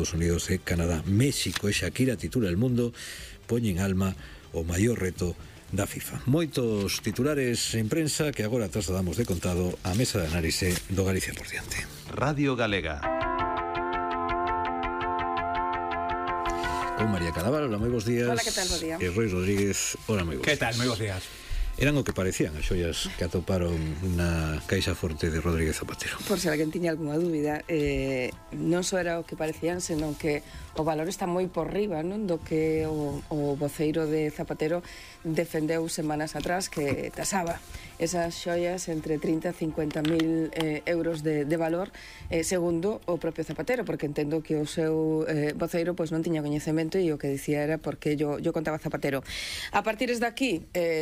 Estados Unidos e Canadá. México e Shakira titula El Mundo, poñen alma o maior reto da FIFA. Moitos titulares en prensa que agora trasladamos de contado á mesa de análise do Galicia por diante. Radio Galega. Con María Cadaval, hola, moi bons días. Hola, que tal, bo día. E Rui Rodríguez, hola, moi bons días. Que tal, moi bons días. Eran o que parecían as xoias que atoparon na caixa forte de Rodríguez Zapatero. Por se alguén tiña algunha dúbida, non só era o que parecían, senón que o valor está moi por riba, non, do que o voceiro de Zapatero defendeu semanas atrás, que tasaba esas xoias entre 30 e 50 mil euros de valor, segundo o propio Zapatero, porque entendo que o seu voceiro pois non tiña coñecemento e o que dicía era porque yo contaba Zapatero. A partir de aquí,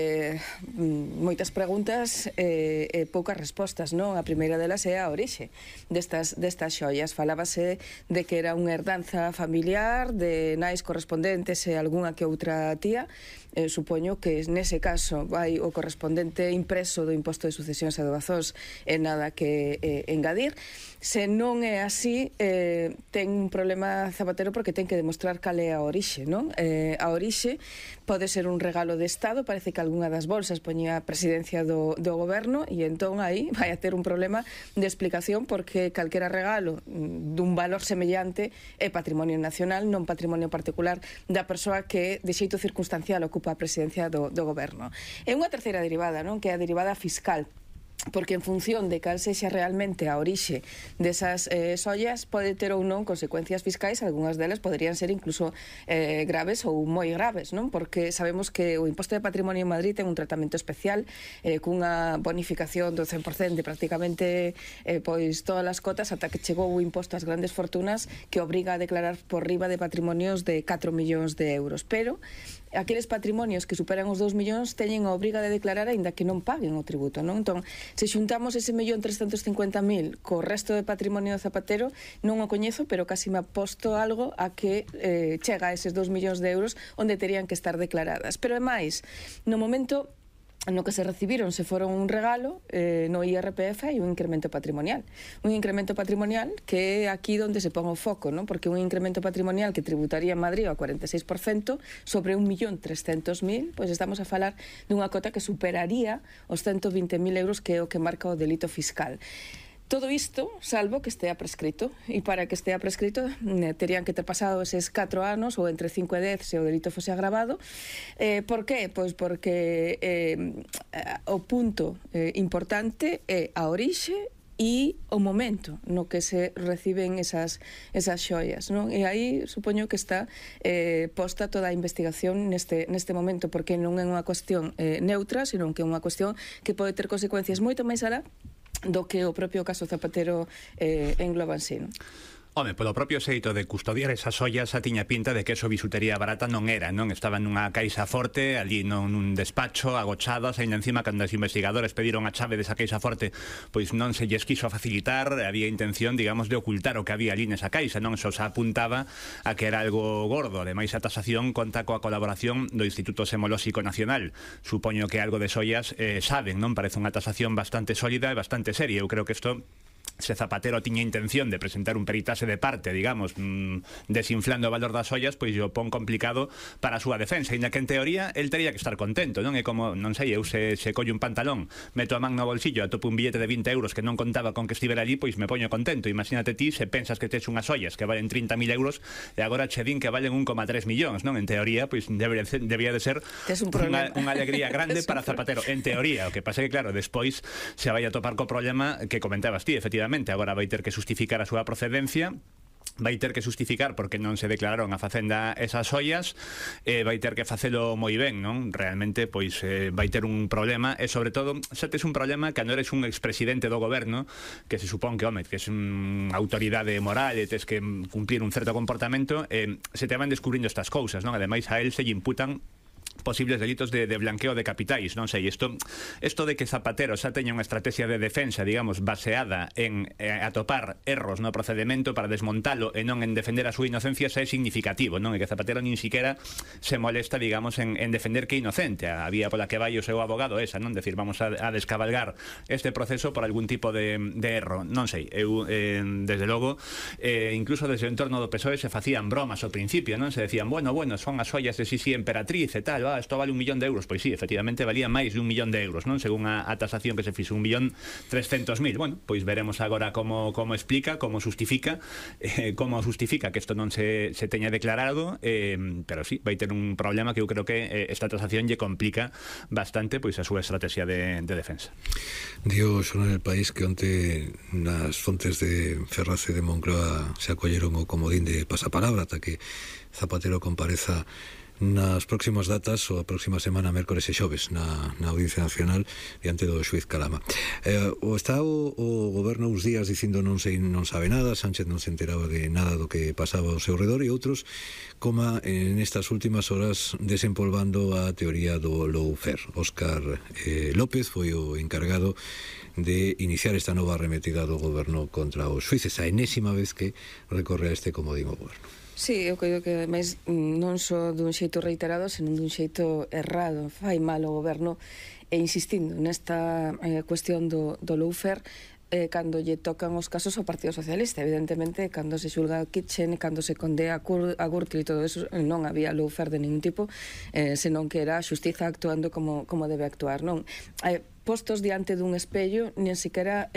moitas preguntas e poucas respostas, non? A primeira delas é a orixe destas xoias. Falábase de que era unha herdanza familiar de nais correspondentes e algunha que outra tía. Supoño que nese caso vai o correspondente impreso do imposto de sucesións e doazóns e nada que engadir. Se non é así, ten un problema Zapatero porque ten que demostrar cal é a orixe, non? A orixe pode ser un regalo de Estado, parece que algunha das bolsas poñía a presidencia do goberno e entón aí vai a ter un problema de explicación porque calquera regalo dun valor semellante é patrimonio nacional, non patrimonio particular da persoa que de xeito circunstancial ocupa a presidencia do goberno. E unha terceira derivada, non? Que é a derivada fiscal, porque en función de cal sexa realmente a orixe desas xoias pode ter ou non consecuencias fiscais, algunhas delas poderían ser incluso graves ou moi graves, non? Porque sabemos que o imposto de patrimonio en Madrid ten un tratamento especial cunha bonificación do 100% de prácticamente pois todas as cotas ata que chegou o imposto ás grandes fortunas que obriga a declarar por riba de patrimonios de 4 millóns de euros, pero aqueles patrimonios que superan os 2 millóns teñen a obriga de declarar aínda que non paguen o tributo, non? Entón, se xuntamos ese 1.350.000 co resto de patrimonio de Zapatero, non o coñezo, pero casi me aposto algo a que chega a eses 2 millóns de euros onde terían que estar declaradas. Pero é máis, no momento no que se recibiron se foron un regalo no IRPF e un incremento patrimonial. Un incremento patrimonial que é aquí onde se pon o foco, non? Porque un incremento patrimonial que tributaría en Madrid ao 46% sobre 1.300.000, pois estamos a falar dunha cota que superaría os 120.000 euros que é o que marca o delito fiscal. Todo isto, salvo que estea prescrito, e para que estea prescrito terían que ter pasado eses 4 anos ou entre 5 e 10 se o delito fose agravado. Por qué? Pois porque o punto importante é a orixe e o momento no que se reciben esas xoias, non? E aí supoño que está posta toda a investigación neste momento, porque non é unha cuestión neutra, senón que é unha cuestión que pode ter consecuencias moito máis alá do que o propio caso Zapatero engloba en sí, non? Home, polo propio xeito de custodiar esas ollas xa tiña pinta de que eso bisutería barata non era, non? Estaba nunha caixa forte, ali nun despacho, agochadas, ainda encima cando os investigadores pediron a chave desa caixa forte, pois non se lles quiso facilitar, había intención, digamos, de ocultar o que había ali nesa caixa, non? Eso xa apuntaba a que era algo gordo. Ademais, a tasación conta coa colaboración do Instituto Semolóxico Nacional. Supoño que algo de ollas saben, non? Parece unha tasación bastante sólida e bastante seria. Eu creo que isto, se Zapatero tiña intención de presentar un peritaxe de parte, digamos, desinflando o valor das ollas, pois o pon complicado para a súa defensa, ainda que en teoría el tería que estar contento, non? É como, non sei, eu se collo un pantalón, meto a man no bolsillo, atopo un billete de 20 euros que non contaba con que estivera allí, pois me poño contento. Imagínate ti se pensas que tes unhas ollas que valen 30.000 euros e agora che din que valen 1,3 millóns, non? En teoría, pois debía de ser unha alegría grande para Zapatero, en teoría. O que pasa é que, claro, despois se vai a topar co problema que comentabas ti, efectivamente. Agora vai ter que justificar a súa procedencia, vai ter que justificar porque non se declararon a Facenda esas ollas, vai ter que facelo moi ben, non? Realmente, pois, vai ter un problema, e sobre todo, xa tes un problema cando eres un expresidente do goberno, que se supón que, home, que es unha autoridade moral e tes que cumplir un certo comportamento, se te van descubrindo estas cousas, non? Ademais, a él se lle imputan posibles delitos de blanqueo de capitais, non sei, isto de que Zapatero xa teña unha estrategia de defensa, digamos, baseada en atopar erros no procedimento para desmontalo e non en defender a súa inocencia xa é significativo, non? E que Zapatero nin siquiera se molesta, digamos, en defender que é inocente. A vía pola que vai o seu abogado esa, non? Decir, vamos a descabalgar este proceso por algún tipo de erro, non sei, eu desde logo incluso desde o entorno do PSOE se facían bromas ao principio, non? Se decían, bueno, son as ollas de Sisi Emperatriz e tal, isto vale 1 millón de euros, pois sí, efectivamente valía máis de 1 millón de euros, non? Según a tasación que se fixo, 1.300.000. Bueno, pois veremos agora como explica, como justifica que isto non se teña declarado, pero sí, vai ter un problema que eu creo que esta tasación lle complica bastante pois a súa estrategia de defensa. Dio Xornal El País que onte nas fontes de Ferraz e de Moncloa se acolleron o comodín de pasapalabra ata que Zapatero compareza nas próximas datas ou a próxima semana, mércores e xoves, na Audiencia Nacional diante do xuiz Calama. Está o goberno uns días dicindo non sabe nada, Sánchez non se enteraba de nada do que pasaba ao seu redor, e outros, como en estas últimas horas, desempolvando a teoría do lawfare. Óscar López foi o encargado de iniciar esta nova arremetida do goberno contra os xuíces, a enésima vez que recorre a este comodín o goberno. Sí, eu creo que ademais non só dun xeito reiterado, senón dun xeito errado. Fai mal o goberno e insistindo nesta cuestión do lawfare cando lle tocan os casos ao Partido Socialista. Evidentemente, cando se xulga a Kitchen, cando se condea a Gürtel e todo eso, non había lawfare de ningún tipo, senón que era a xustiza actuando como debe actuar, non? Postos diante dun espello, nin siquiera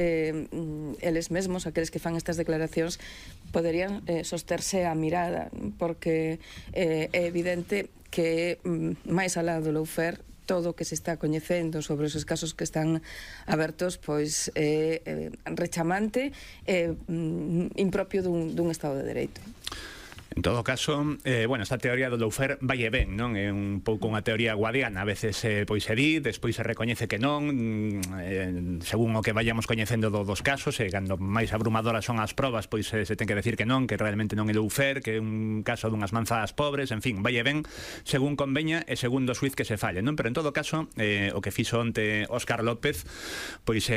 eles mesmos, aqueles que fan estas declaracións, poderían sosterse a mirada, porque é evidente que máis alá do lawfare, todo o que se está coñecendo sobre esos casos que están abertos, pois é rechamante e impropio dun Estado de Dereito. En todo caso, bueno, esta teoría do lawfare vai e ben, non? É un pouco unha teoría guadiana, a veces pois se di, despois se recoñece que non, según o que vayamos coñecendo dos casos, e cando máis abrumadoras son as probas, pois se ten que decir que non, que realmente non é lawfare, que é un caso dunhas manzadas pobres, en fin, vai e ben, según conveña e segundo o xuiz que se falle, non? Pero en todo caso, o que fixo onte Óscar López, pois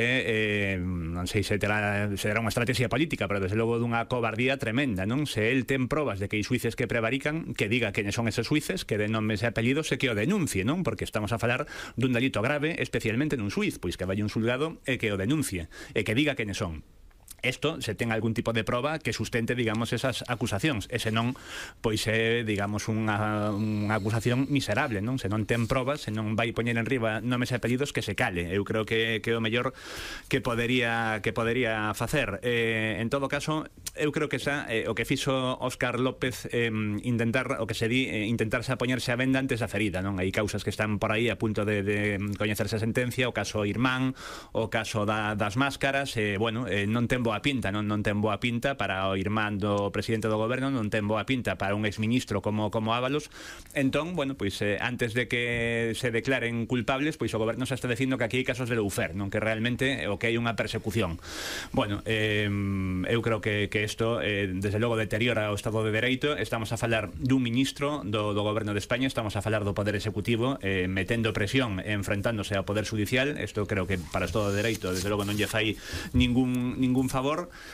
non sei se será unha estrategia política, pero desde logo dunha cobardía tremenda, non? Se el ten probas de que hai xuíces que prevarican, que diga quenes son eses xuíces, que de nomes e apelidos e que o denuncie, non? Porque estamos a falar dun delito grave, especialmente nun xuíz, pois que vai un xulgado e que o denuncie, e que diga quenes son. Esto se ten algún tipo de proba que sustente, digamos, esas acusacións, e senón, pois é, digamos, unha acusación miserable, non? Se non ten probas, se non vai poñer en riba nomes e apelidos, que se cale. Eu creo que é o mellor que podería facer. En todo caso, eu creo que xa o que fixo Óscar López intentar, o que se di, intentarse a poñerse a venda antes da ferida, non? Hai causas que están por aí a punto de coñecerse a sentencia, o caso Irmán, o caso das máscaras, bueno, non ten boa pinta, non ten boa pinta para o irmán do presidente do goberno, non ten boa pinta para un exministro como Ábalos. Entón, bueno, pois antes de que se declaren culpables, pois o goberno xa está dicindo que aquí hai casos de lawfare, non que realmente o que hai unha persecución. Bueno, eu creo que isto desde logo deteriora o Estado de Dereito. Estamos a falar dun ministro do goberno de España, estamos a falar do Poder Executivo metendo presión, enfrentándose ao Poder Judicial. Isto creo que para o Estado de Dereito desde logo non lle fai ningún favor.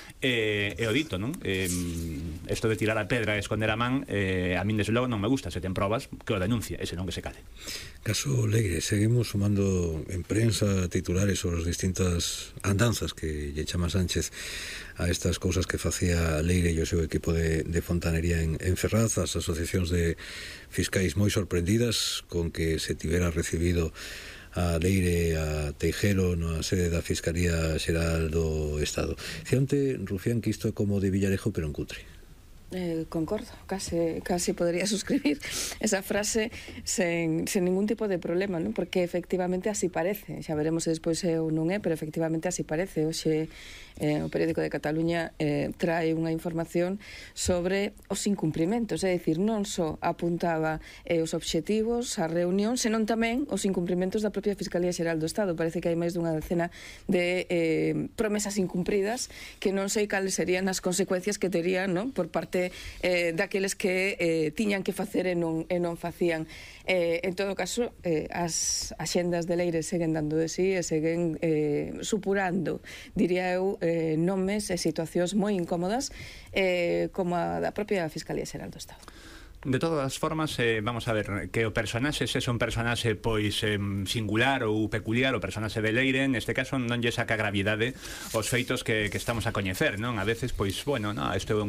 E o dito, non? Isto de tirar a pedra e esconder a man, a min desde logo non me gusta. Se ten probas, que o denuncia, e senón que se cale. Caso Leire, seguimos sumando en prensa titulares sobre as distintas andanzas que lle chama Sánchez a estas cousas que facía Leire e o seu equipo de fontanería en Ferraz, as asociacións de fiscais moi sorprendidas con que se tivera recibido a Leire a Teijero na sede da Fiscalía Xeral do Estado. Dicía Rufián que isto é como de Villarejo pero en cutre. Concordo, casi podría suscribir esa frase sen ningún tipo de problema, non? Porque efectivamente así parece, xa veremos se despois é ou non é, pero efectivamente así parece. Hoxe o periódico de Cataluña trae unha información sobre os incumprimentos, é dicir, non só apuntaba os obxectivos, a reunión, senón tamén os incumprimentos da propia Fiscalía Xeral do Estado. Parece que hai máis dunha decena de promesas incumpridas que non sei cales serían as consecuencias que terían, non, por parte daqueles que tiñan que facer e non facían. En todo caso, as axendas de Leire seguen dando de sí e seguen supurando, diría eu, nomes e situacións moi incómodas como a da propia Fiscalía Xeral do Estado. De todas as formas, vamos a ver, que o personaxe se un personaxe pois singular ou peculiar, o personaxe de Leire, neste caso non lle saca gravidade os feitos que estamos a coñecer, non? A veces, pois, bueno, no, isto é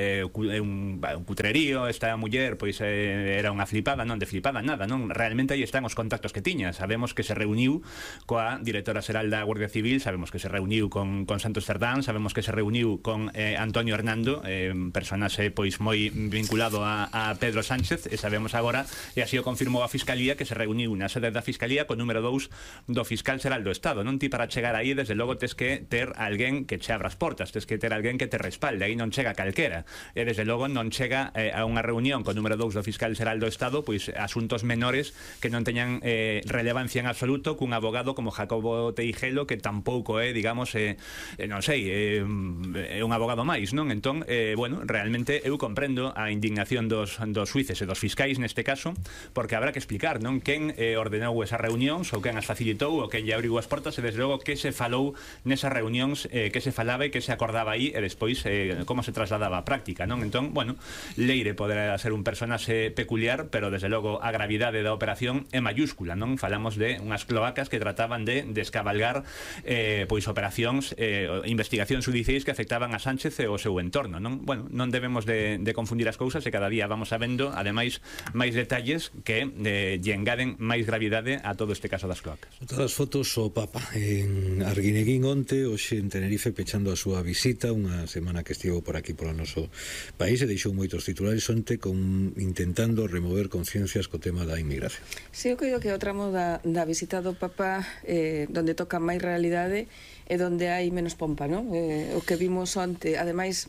un cutrerío, esta muller, pois, era unha flipada, non de flipada nada, non? Realmente aí están os contactos que tiña. Sabemos que se reuniu coa directora xeral da Guardia Civil, sabemos que se reuniu con Santos Cerdán, sabemos que se reuniu con Antonio Hernando, personaxe, pois, moi vinculado a Pedro Sánchez, e sabemos agora, e así o confirmou a Fiscalía, que se reuniu na sede da Fiscalía co número 2 do Fiscal Xeral do Estado. Non ti para chegar aí, desde logo, tes que ter alguén que che abra as portas, tes que ter alguén que te respalde, aí non chega calquera, e desde logo non chega a unha reunión co número 2 do Fiscal Xeral do Estado pois asuntos menores que non teñan relevancia en absoluto, cun abogado como Jacobo Teijelo, que tampouco é, digamos, non sei, é un abogado máis, non? Entón, bueno, realmente eu comprendo a indignación dos xuíces e dos fiscais neste caso, porque habrá que explicar, non, quen ordenou esas reunións ou quen as facilitou ou quen lle abriu as portas e desde logo que se falou nesas reunións, que se falaba e que se acordaba aí e despois como se trasladaba á práctica, non? Entón, bueno, Leire poderá ser un personaxe peculiar, pero desde logo a gravidade da operación é mayúscula, non? Falamos de unhas cloacas que trataban de descabalgar pois operacións, investigacións judiciais que afectaban a Sánchez e o seu entorno, non? Bueno, non debemos de confundir as cousas e cada día vamos a vendo, ademais, máis detalles que lle engaden máis gravidade a todo este caso das cloacas. Todas as fotos o Papa en Arguineguín onte, hoxe en Tenerife, pechando a súa visita, unha semana que estivo por aquí polo noso país e deixou moitos titulares onte intentando remover conciencias co tema da inmigración. Sí, eu creo que o tramo da visita do Papa donde toca máis realidade e donde hai menos pompa, non? O que vimos onte, ademais,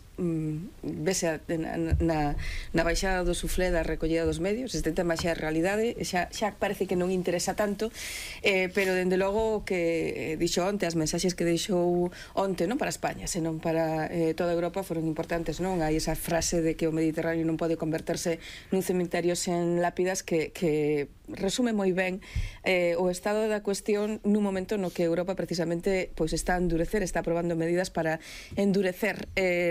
vese na baixada do suflé da recollida dos medios, este tema xa é realidade, xa parece que non interesa tanto, pero dende logo que dixo onte, as mensaxes que deixou onte, non para España, senón para toda Europa, foron importantes, non? Hai esa frase de que o Mediterráneo non pode converterse nun cemiterio sen lápidas que resume moi ben o estado da cuestión nun momento no que Europa precisamente pois está a endurecer, está aprobando medidas para endurecer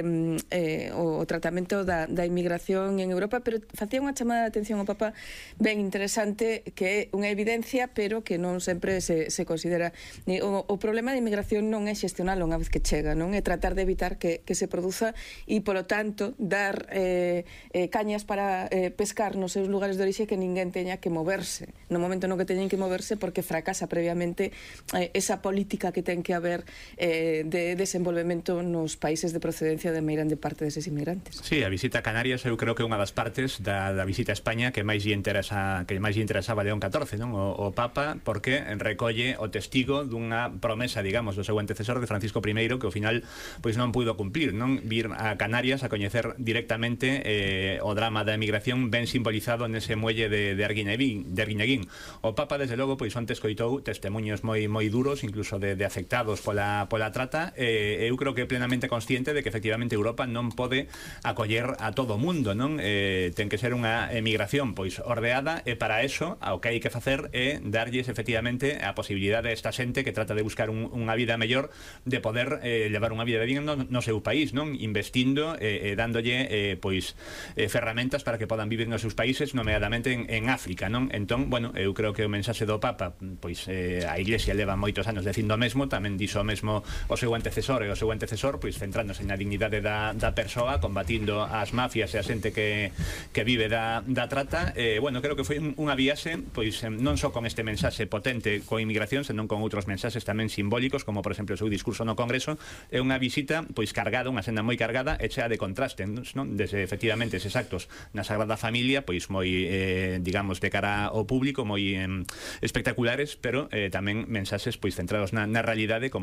o tratamento da inmigración en Europa, pero facía unha chamada de atención ao Papa ben interesante, que é unha evidencia, pero que non sempre se considera. O problema da inmigración non é xestionalo unha vez que chega, non é tratar de evitar que se produza e, polo tanto, dar cañas para pescar nos seus lugares de orixe que ninguén teña que moverse no momento no que teñen que moverse, porque fracasa previamente esa política que ten que haber de desenvolvemento nos países de procedencia de meirande parte deses inmigrantes. Sí, a visita a Canarias eu creo que é unha das partes da visita a España que máis lle interesaba León XIV, non? O Papa, porque recolle o testigo dunha promesa, digamos, do seu antecesor de Francisco I, que ao final pois non puido cumplir, non? Vir a Canarias a coñecer directamente o drama da emigración ben simbolizado nese muelle de Arguineguín. O Papa, desde logo, pois antes coitou testemunhos moi duros, incluso de afectados pola trata, eu creo que é plenamente consciente de que efectivamente Europa non pode acoller a todo o mundo, non? Ten que ser unha emigración pois ordeada, e para eso o que hai que facer é darlles efectivamente a posibilidade a esta xente que trata de buscar unha vida mellor, de poder levar unha vida digna no seu país, non? Investindo e dándolle pois ferramentas para que podan vivir nos seus países, nomeadamente en África, non? Entón, bueno, eu creo que o mensaxe do Papa, pois a Iglesia leva moitos anos dicindo o mesmo, tamén dixo o mesmo o seu antecesor, pois centrándose na dignidade da persoa, combatindo as mafias e a xente que vive da trata. Bueno, creo que foi unha viaxe, pois non só con este mensaxe potente coa inmigración, senón con outros mensaxes tamén simbólicos, como por exemplo o seu discurso no Congreso. É unha visita pois cargada, unha senda moi cargada e chea de contraste, non? Desde efectivamente eses actos na Sagrada Familia, pois moi digamos de cara ao público, moi espectaculares, pero tamén mensaxes pois centrados na realidade, como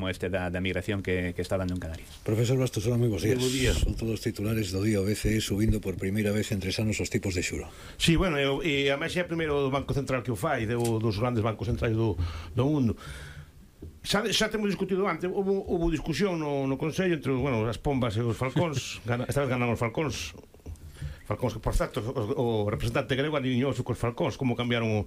este da migración que está dando en Canarias. Profesor Bastos, hola, moi bons días. Bos días. Son todos titulares do día o BCE subindo por primeira vez en 3 anos os tipos de xuro. Sí, bueno, e a máis é primeiro do Banco Central que o fai, dos grandes bancos centrais do mundo. Xa temos discutido antes, houve discusión no Consello entre, bueno, as pombas e os falcóns. Esta vez ganaron os falcóns, que, por certo, o representante grego adivinhouse cos falcóns, como cambiaron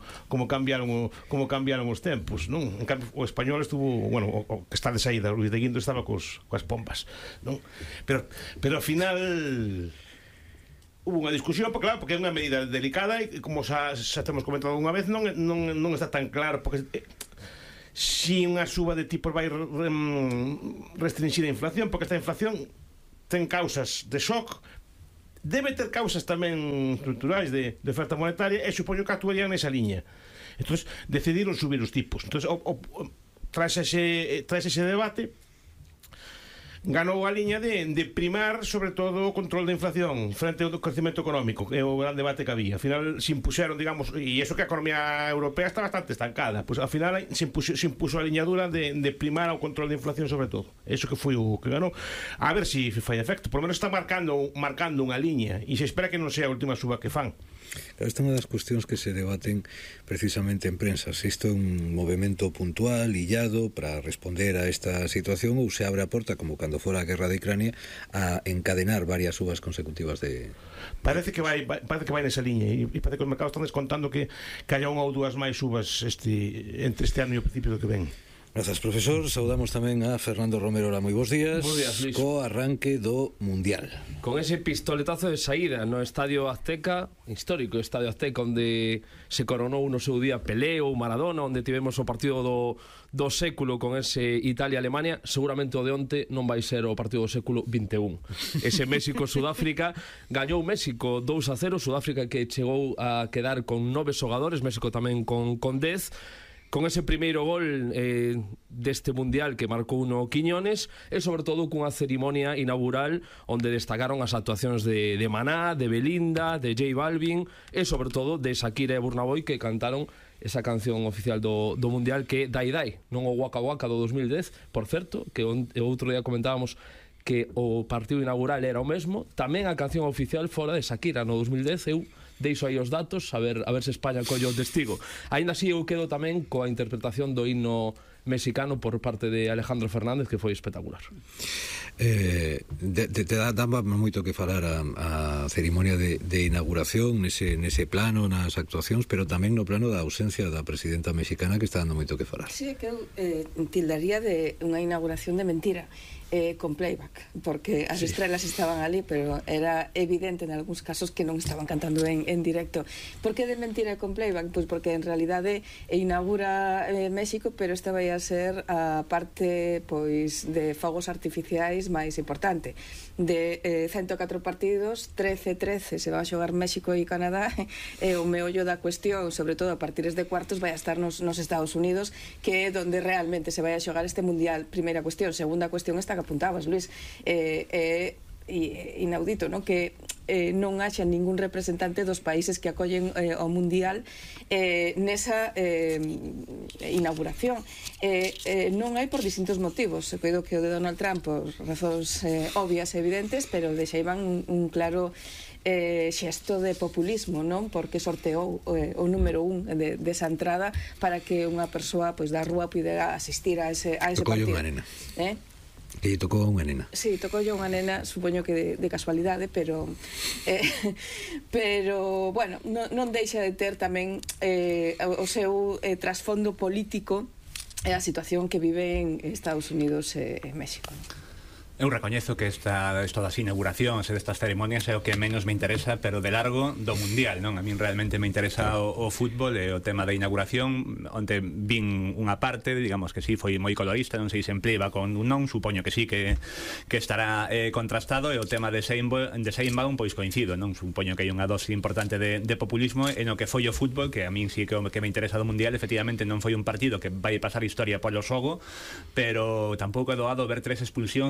os tempos, non? En cambio, o español estuvo, bueno, o que está de saída, Luis de Guindo estaba coas pombas, non? Pero ao final hubo unha discusión, porque claro, porque é unha medida delicada e como xa temos comentado unha vez, non está tan claro, porque si unha suba de tipos vai restringir a inflación, porque esta inflación ten causas de shock, debe ter causas tamén estruturais de oferta monetaria, e supoño que actuarían nesa liña. Entón, decidiron subir os tipos. Entón, tras ese debate, ganou a liña de primar sobre todo o control da inflación frente ao crecemento económico, que é o gran debate que había. Ao final se impuseron, digamos, e iso que a economía europea está bastante estancada, pois ao final se impuso a liña dura de primar o control da inflación sobre todo. Iso que foi o que ganou. A ver se fai efecto. Por lo menos está marcando unha liña, e se espera que non sea a última suba que fan. Claro, esta é unha das cuestións que se debaten precisamente en prensa. Se isto é un movimento puntual, illado, para responder a esta situación, ou se abre a porta, como cando fora a guerra de Ucrania, a encadenar varias subas consecutivas de... Parece que vai nesa liña, e parece que os mercados están descontando que haya unha ou dúas máis subas entre este ano e o principio do que ven. Grazas, profesor. Saudamos tamén a Fernando Romero. Hola, moi bons días. Bos días, Luis. Co arranque do Mundial. Con ese pistoletazo de saída no Estadio Azteca, histórico Estadio Azteca, onde se coronou no seu día Pelé ou Maradona, onde tivemos o partido do século con ese Italia-Alemania, seguramente o de onte non vai ser o partido do século 21. Ese México-Sudáfrica, gañou México 2-0, Sudáfrica que chegou a quedar con 9 xogadores, México tamén con 10. Con ese primeiro gol deste Mundial que marcou uno Quiñones, e sobre todo cunha cerimonia inaugural onde destacaron as actuacións de Maná, de Belinda, de J Balvin e sobre todo de Shakira e Burna Boy, que cantaron esa canción oficial do Mundial, que é Dai Dai, non o Waka Waka do 2010, por certo, que o outro día comentábamos que o partido inaugural era o mesmo. Tamén a canción oficial fora de Shakira no 2010, eu deixo aí os datos, a ver se España colle o testigo. Aínda así eu quedo tamén coa interpretación do himno mexicano por parte de Alejandro Fernández, que foi espectacular. Daba moito que falar a cerimonia de inauguración nese plano, nas actuacións, pero tamén no plano da ausencia da presidenta mexicana, que está dando moito que falar. Sí, que eu tildaría de unha inauguración de mentira, con playback, porque as estrelas estaban ali, pero era evidente en algúns casos que non estaban cantando en directo. Por que de mentira con playback? Pois porque en realidade inaugura México, pero esta vai a ser a parte pois de fogos artificiais máis importante. De 104 partidos, 13 se va a xogar México e Canadá, e o meollo da cuestión, sobre todo a partires de cuartos, vai a estar nos Estados Unidos, que é donde realmente se vai a xogar este Mundial. Primeira cuestión. Segunda cuestión, esta que apuntabas, Luis, inaudito, non? Que non haxa ningún representante dos países que acollen o Mundial nesa inauguración. Non hai por distintos motivos. Eu coido que o de Donald Trump por razóns obvias e evidentes, pero deixeiban un claro xesto de populismo, non? Porque sorteou o número 1 desa entrada para que unha persoa pois da rúa pudera asistir a ese partido. Tocoulle unha nena. Que lle tocou a unha nena. Sí, tocoulle unha nena, supoño que de casualidade, pero bueno, non deixa de ter tamén o seu trasfondo político e a situación que vive en Estados Unidos e México. Eu recoñezo que isto das inauguracións e destas ceremonias é o que menos me interesa, pero de largo do Mundial, non? A min realmente me interesa o fútbol e o tema da inauguración, onde vin unha parte, digamos que sí, foi moi colorista, non sei se empleiba con un non, supoño que sí, que estará contrastado, e o tema de Sheinbaum, pois coincido, non? Supoño que hai unha dose importante de populismo, e no que foi o fútbol, que a min sí que me interesa do Mundial, efectivamente non foi un partido que vai pasar historia polo xogo, pero tampouco é doado ver 3 expulsións nun partido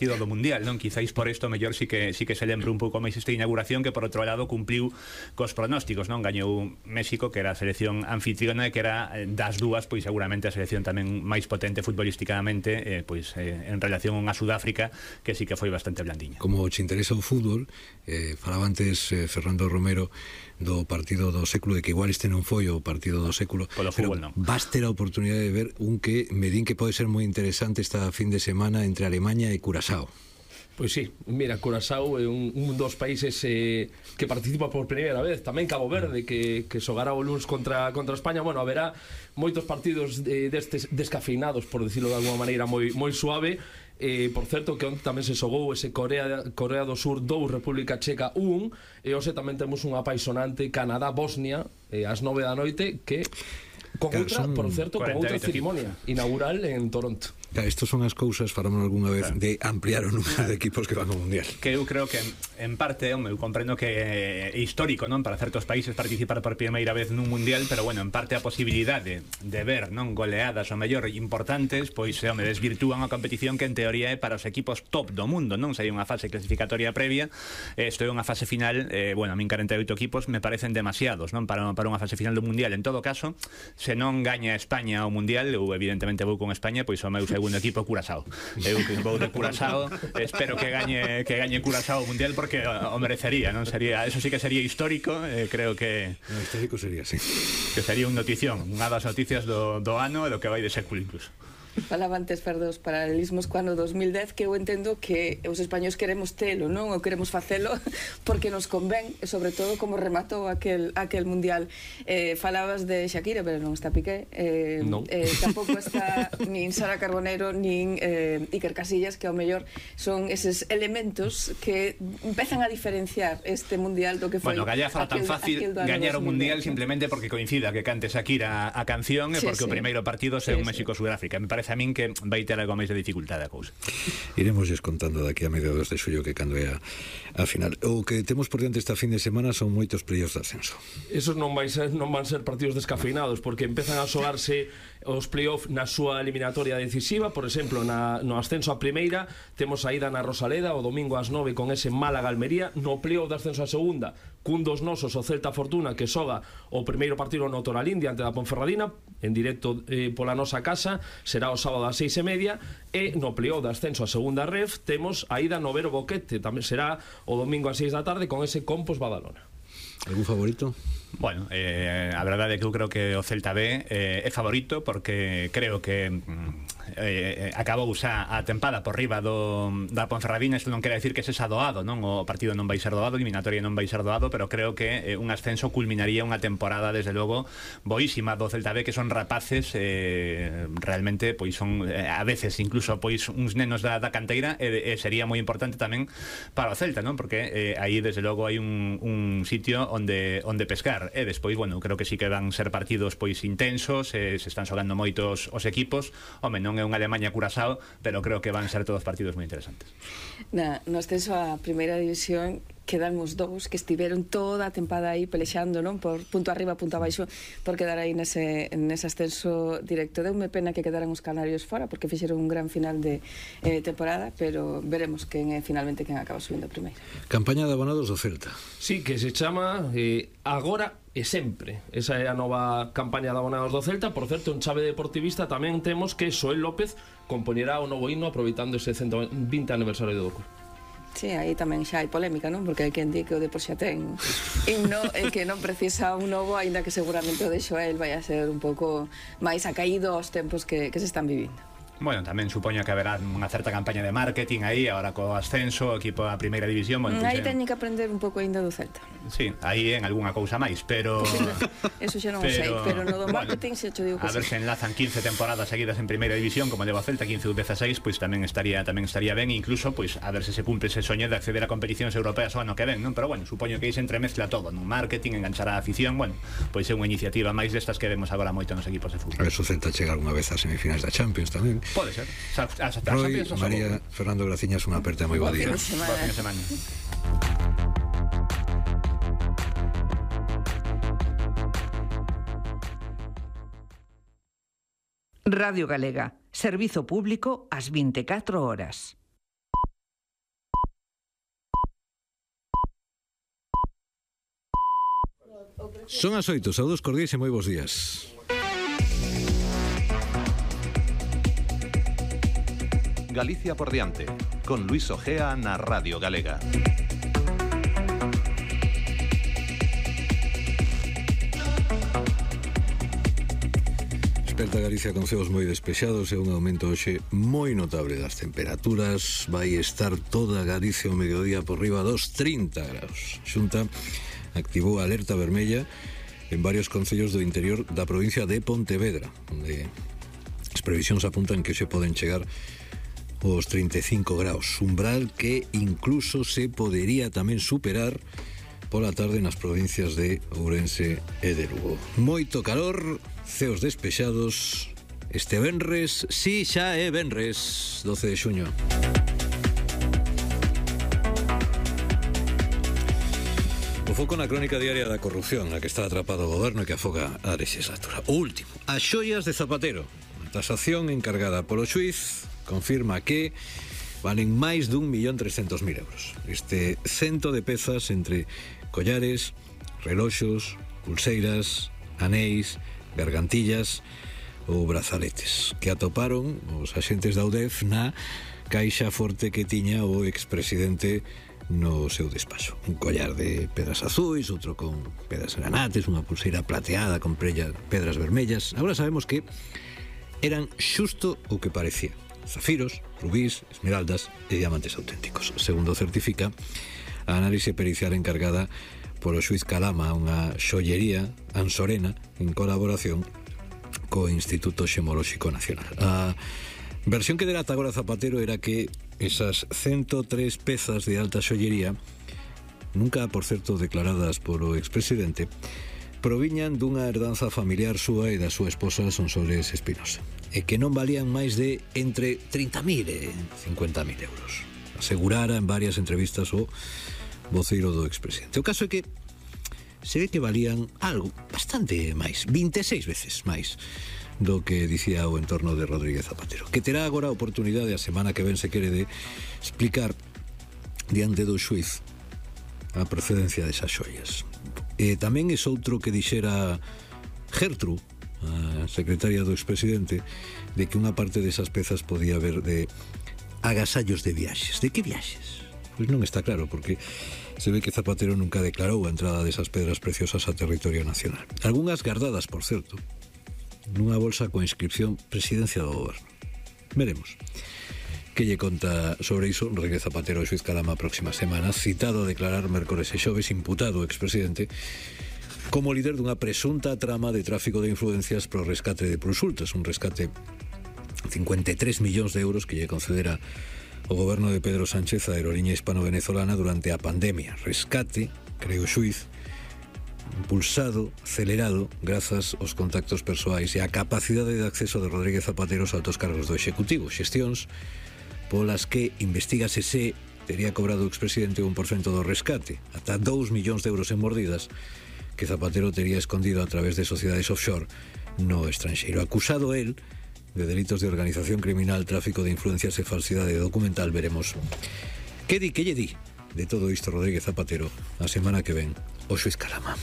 partido do Mundial, non? Quizáis por isto mellor sí que se lembra un pouco máis esta inauguración, que por outro lado cumpliu cos pronósticos, non? Gañou México, que era a selección anfitriona, que era das dúas, pois seguramente a selección tamén máis potente futbolísticamente, en relación a Sudáfrica, que sí que foi bastante blandiña. Como te interesa o fútbol, falaba antes Fernando Romero do partido do século, de que igual este non foi o partido do século, polo fútbol non. Vas ter a oportunidade de ver un que me din que pode ser moi interesante esta fin de semana entre Alemania e Curazao. Pois sí, mira, Curazao é un dos países que participa por primeira vez. Tamén Cabo Verde, que xogará o luns contra España. Bueno, haberá moitos partidos destes descafeinados, por decirlo de alguma maneira moi suave. Por certo, que onte tamén se xogou ese Corea do Sur 2, República Checa 1, e hoxe tamén temos unha apaixonante Canadá-Bosnia ás 9 da noite, que con outra, por certo, con outra cerimonia inaugural en Toronto. Estos son as cousas, falamos algunha vez, de ampliar o número de equipos que van ao Mundial. Que eu creo que en parte, eu comprendo que é histórico, non, para certos países participar por primeira vez nun Mundial, pero bueno, en parte a posibilidade de ver, non, goleadas o mellor importantes, pois desvirtúan a competición que en teoría é para os equipos top do mundo, non? Se hai unha fase clasificatoria previa, isto é unha fase final, bueno, a min 48 equipos me parecen demasiados, non, para unha fase final do Mundial. En todo caso, se non gaña España o Mundial, eu evidentemente vou con España, pois o meu segundo equipo Curazao. Eu que vou de Curazao, espero que gañe Curazao o Mundial, porque o merecería, non? Sería, eso sí que sería histórico, creo que no, histórico sería, sí. Que sería unha notición, unha das noticias do ano e do que vai de século incluso. Falaba antes, Fer, dos paralelismos co ano 2010, que eu entendo que os españois queremos telo, non? Ou queremos facelo porque nos convén, e sobre todo como rematou aquel mundial. Falabas de Shakira, pero non está Piqué, non. Tampouco está nin Sara Carbonero nin Iker Casillas, que ao mellor son eses elementos que empezan a diferenciar este mundial do que foi. Bueno, Gallá fala tan fácil gañar o mundial simplemente porque coincida que cante Shakira a canción, e porque o primeiro partido é un México-Sudáfrica. Me parece a min que vai ter algo máis de dificultade a cousa. Iremos contando daqui a mediados de xullo, que cando é a final. O que temos por diante esta fin de semana son moitos playoffs de ascenso. Esos non van ser partidos descafeinados, porque empezan a xogarse os playoffs na súa eliminatoria decisiva. Por exemplo, no ascenso a primeira temos a ida na Rosaleda o domingo ás 9 con ese Málaga-Almería. No playoff de ascenso a segunda, cun dos nosos, o Celta Fortuna, que xoga o primeiro partido no Toralín diante da Ponferradina en directo pola nosa casa, será o sábado ás 6:30. E no playoff de ascenso a segunda ref temos a ida no Vero Boquete, tamén será o domingo ás 6 da tarde con ese Compos Badalona. Algún favorito? Bueno, a verdade é que eu creo que o Celta B é favorito, porque creo que acabou xa a tempada por riba da Ponferradina. Isto non quere decir que sexa doado, non? O partido non vai ser doado, a eliminatoria non vai ser doado, pero creo que un ascenso culminaría unha temporada, desde logo, boísima do Celta B, que son rapaces, realmente, pois son a veces incluso pois uns nenos da canteira, e sería moi importante tamén para o Celta, non? Porque aí, desde logo, hai un sitio onde pescar. E despois, bueno, creo que sí que van ser partidos pois intensos, se están xogando moitos os equipos. Home, non é unha Alemania Curazao, pero creo que van ser todos partidos moi interesantes. No ascenso a primeira división quedan os dous que estiveron toda a tempada aí pelexando, non? Por punto arriba, punto abaixo, por quedar aí nese ascenso directo. Deume pena que quedaran os canarios fora, porque fixeron un gran final de temporada, pero veremos finalmente quen acaba subindo a primeira. Campaña de abonados do Celta. Sí, que se chama Agora e Sempre. Esa é a nova campaña de abonados do Celta. Por certo, en chave deportivista tamén temos que Xoel López compoñerá o novo himno aproveitando ese 120 aniversario do club. Sí, aí tamén xa hai polémica, non? Porque hai quen di que o Depor xa ten himno e que non precisa un novo, aínda que seguramente o de Xoel vai a ser un pouco máis acaído aos tempos que se están vivindo. Bueno, tamén supoño que haberá unha certa campaña de marketing aí, agora co ascenso, o equipo a primeira división. Bueno, aí teñen que aprender un pouco aínda do Celta. Sí, aí en algunha cousa máis, pero eso xa non sei, pero no do marketing xa te digo que a ver se enlazan 15 temporadas seguidas en primeira división, como leva o Celta, 15 ou 16, pois tamén estaría ben, incluso pois a ver se se cumpre ese soño de acceder a competicións europeas o ano que ven, non? Pero bueno, supoño que aí se entremezcla todo, no marketing, enganchar a afición, bueno, pois é unha iniciativa máis destas que vemos agora moito nos equipos de fútbol. A ver se o Celta chega algunha vez a semifinais da Champions tamén. Pode ser. Roy, María, Fernando, graciñas, unha aperta moi bo día. Boa fin de semana. Radio Galega, servizo público ás 24 horas. Son as 8, saúdos cordiais e moi bons días. Galicia por diante, con Luis Ojea na Radio Galega. Desperta Galicia con ceos moi despexados e un aumento hoxe moi notable das temperaturas. Vai estar toda Galicia ao mediodía por riba dos 30 graus. Xunta activou a alerta vermella en varios concellos do interior da provincia de Pontevedra, onde as previsións apuntan que hoxe poden chegar os 35 graus, umbral que incluso se podería tamén superar pola tarde nas provincias de Ourense e de Lugo. Moito calor, ceos despexados, este venres, si xa é venres, 12 de xuño. O foco na crónica diaria da corrupción na que está atrapado o goberno e que afoga a legislatura. O último, as xoias de Zapatero. A tasación encargada polo xuiz confirma que valen máis dun 1.300.000 euros. Este cento de pezas entre collares, reloxos, pulseiras, anéis, gargantillas ou brazaletes que atoparon os axentes da UDEF na caixa forte que tiña o expresidente no seu despacho. Un collar de pedras azuis, outro con pedras granates, unha pulseira plateada con pedras vermellas. Agora sabemos que eran xusto o que parecía: zafiros, rubís, esmeraldas e diamantes auténticos. Segundo certifica a análise pericial encargada polo xuiz Calama, unha xollería ansorena en colaboración co Instituto Xemolóxico Nacional. A versión que dera ata agora Zapatero era que esas 103 pezas de alta xollería, nunca, por certo, declaradas polo expresidente, proviñan dunha herdanza familiar súa e da súa esposa Sonsoles Espinosa, e que non valían máis de entre 30.000 e 50.000 euros. Asegurara en varias entrevistas o voceiro do expresidente. O caso é que se ve que valían algo bastante máis, 26 veces máis do que dicía o entorno de Rodríguez Zapatero, que terá agora a oportunidade a semana que ven, se quere, de explicar diante do xuiz a procedencia desas xoias. E tamén é outro que dixera Gertrude, a secretaria do expresidente, de que unha parte desas pezas podía haber de agasallos de viaxes. De que viaxes? Pois non está claro, porque se ve que Zapatero nunca declarou a entrada desas pedras preciosas a territorio nacional. Algúnas guardadas, por certo, nunha bolsa con inscripción Presidencia do Goberno. Veremos que lle conta sobre iso Rodríguez Zapatero e xuiz Calama a próxima semana, citado a declarar mércores e xoves, imputado o expresidente como líder dunha presunta trama de tráfico de influencias pro rescate de Prosultas, un rescate 53 millóns de euros que lle concedera o goberno de Pedro Sánchez a aerolínea hispano-venezolana durante a pandemia. Rescate, creo o xuiz, impulsado, acelerado, grazas aos contactos persoais e a capacidade de acceso de Rodríguez Zapatero aos altos cargos do Executivo, xestións polas que investigase se tería cobrado o expresidente 1% do rescate, ata 2 millóns de euros en mordidas, que Zapatero tería escondido a través de sociedades offshore no estranxeiro. Acusado él de delitos de organización criminal, tráfico de influencias e falsidade documental. Veremos que lle di de todo isto Rodríguez Zapatero a semana que ven o xuiz Calama.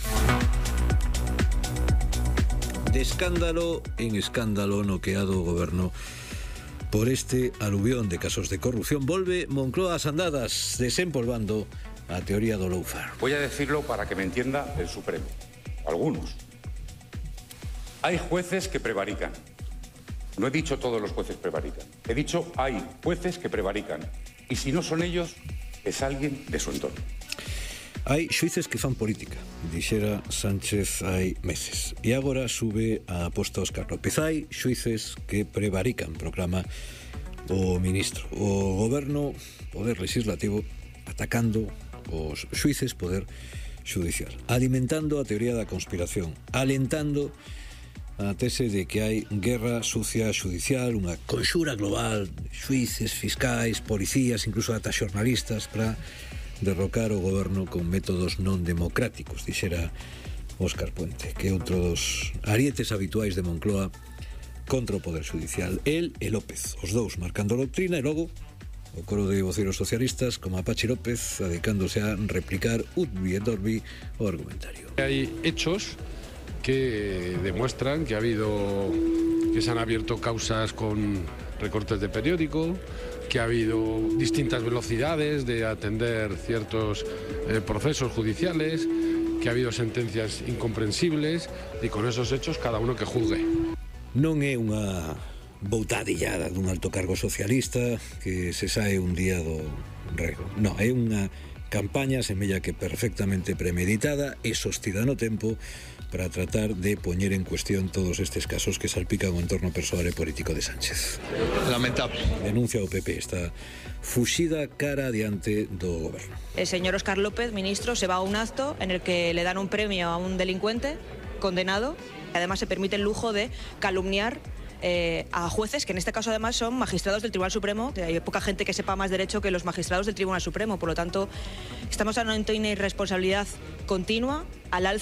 De escándalo en escándalo no que ado o goberno por este aluvión de casos de corrupción, volve Moncloa ás andadas, desempolvando a teoría do lawfare. Voy a decirlo para que me entienda el Supremo. Algunos. Hay jueces que prevarican. No he dicho todos los jueces prevarican. He dicho hay jueces que prevarican. Y si no son ellos, es alguien de su entorno. Hai xuíces que fan política, dixera Sánchez hai meses. E agora sube a aposta Óscar López. Hai xuíces que prevarican, proclama o ministro. O goberno, poder legislativo, atacando os xuíces, poder judicial, alimentando a teoría da conspiración, alentando a tese de que hai guerra sucia judicial, unha conxura global de xuíces, fiscais, policías, incluso ata xornalistas, para derrocar o goberno con métodos non democráticos, dixera Óscar Puente, que é outro dos arietes habituais de Moncloa contra o poder judicial. El e López, os dous marcando a doctrina, e logo o coro de voceros socialistas como a Pachi López, dedicándose a replicar urbi et orbi o argumentario. Hay hechos que demuestran que se han abierto causas con recortes de periódico, que ha habido distintas velocidades de atender ciertos procesos judiciales, que ha habido sentencias incomprensibles, e con esos hechos cada uno que juzgue. Non é unha boutadillada dun alto cargo socialista que se sae un día do rego. Non, é unha campaña semella que perfectamente premeditada e sostida no tempo para tratar de poñer en cuestión todos estes casos que salpican o entorno persoal e político de Sánchez. Lamentable. Denuncia o PP esta fuxida cara adiante do goberno. El señor Óscar López, ministro, se va a un acto en el que le dan un premio a un delincuente condenado. Además se permite el lujo de calumniar a jueces, que en este caso además son magistrados del Tribunal Supremo. Hay poca gente que sepa más derecho que los magistrados del Tribunal Supremo. Por lo tanto, estamos ante una irresponsabilidad continua al alza.